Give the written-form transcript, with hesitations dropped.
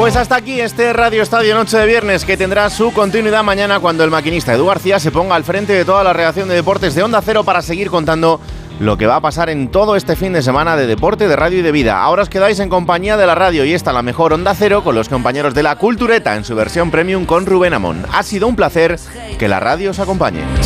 Pues hasta aquí este Radio Estadio Noche de Viernes, que tendrá su continuidad mañana cuando el maquinista Edu García se ponga al frente de toda la redacción de deportes de Onda Cero para seguir contando lo que va a pasar en todo este fin de semana de deporte, de radio y de vida. Ahora os quedáis en compañía de la radio y esta la mejor Onda Cero con los compañeros de La Cultureta en su versión premium con Rubén Amón. Ha sido un placer, que la radio os acompañe. Chao.